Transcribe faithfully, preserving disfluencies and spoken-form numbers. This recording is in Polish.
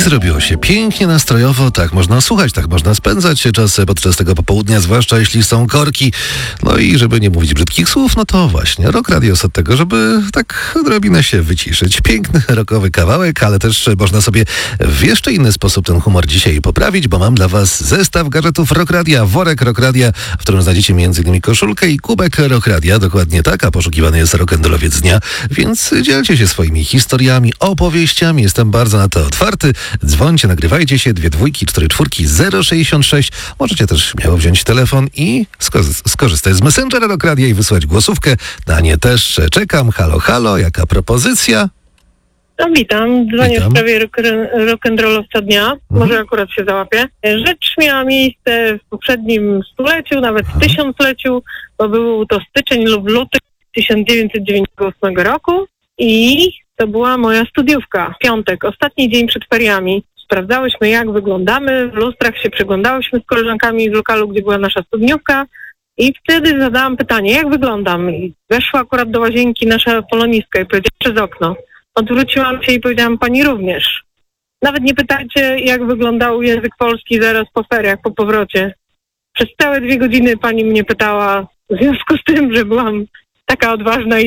zrobiło się pięknie nastrojowo, tak można słuchać, tak można spędzać czas podczas tego popołudnia, zwłaszcza jeśli są korki. No i żeby nie mówić brzydkich słów, no to właśnie Rock Radio jest od tego, żeby tak odrobinę się wyciszyć. Piękny rockowy kawałek, ale też można sobie w jeszcze inny sposób ten humor dzisiaj poprawić, bo mam dla was zestaw gadżetów Rock Radia, worek Rock Radia, w którym znajdziecie między innymi koszulkę i kubek Rock Radia, dokładnie tak, a poszukiwany jest rock'n'rollowiec dnia, więc dzielcie się swoimi historiami, opowieściami, jestem bardzo na to otwarty. Dzwońcie, nagrywajcie się, dwie dwójki, cztery czwórki, zero sześćdziesiąt sześć. Możecie też śmiało wziąć telefon i sko- skorzystać z Messengera Rock Radia i wysłać głosówkę. Na nie też czekam. Halo, halo, jaka propozycja? No witam, dzwonię Witam. w sprawie rock, rock'n'rollowca dnia, mhm. może akurat się załapię. Rzecz miała miejsce w poprzednim stuleciu, nawet w tysiącleciu, bo był to styczeń lub luty tysiąc dziewięćset dziewięćdziesiątego ósmego roku i to była moja studiówka. Piątek, ostatni dzień przed feriami. Sprawdzałyśmy, jak wyglądamy, w lustrach się przyglądałyśmy z koleżankami w lokalu, gdzie była nasza studniówka i wtedy zadałam pytanie, jak wyglądam? I weszła akurat do łazienki nasza polonistka i powiedziała przez okno. Odwróciłam się i powiedziałam, pani również. Nawet nie pytajcie, jak wyglądał język polski zaraz po feriach, po powrocie. Przez całe dwie godziny pani mnie pytała, w związku z tym, że byłam taka odważna i